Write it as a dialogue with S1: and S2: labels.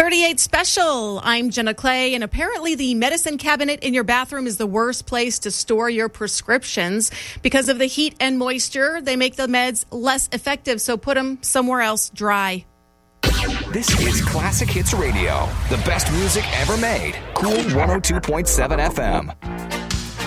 S1: 38 Special. I'm Jenna Clay, and apparently the medicine cabinet in your bathroom is the worst place to store your prescriptions. Because of the heat and moisture, they make the meds less effective, so put them somewhere else dry.
S2: This is Classic Hits Radio, the best music ever made. Cool 102.7 FM.